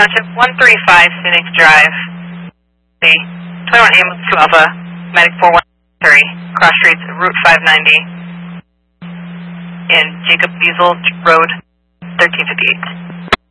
Township, 135 Phoenix Drive. 21 ambulance 2 Alpha, medic 413, cross streets, Route 590, and Jacob Diesel Road, 1358.